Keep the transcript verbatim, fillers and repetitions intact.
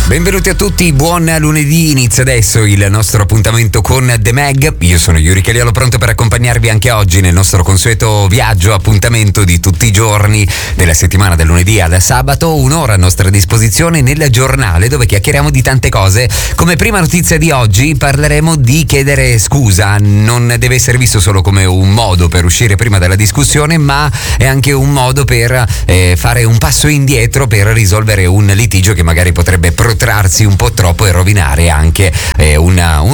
Benvenuti a tutti, buon lunedì, inizia adesso il nostro appuntamento con The Mag. Io sono Yuri Cheliolo, pronto per accompagnarvi anche oggi nel nostro consueto viaggio, appuntamento di tutti i giorni della settimana, dal lunedì al sabato, un'ora a nostra disposizione nel giornale dove chiacchieriamo di tante cose. Come prima notizia di oggi parleremo di chiedere scusa, non deve essere visto solo come un modo per uscire prima dalla discussione, ma è anche un modo per eh, fare un passo indietro per risolvere un litigio che magari potrebbe protrarsi un po' troppo e rovinare anche eh, una, un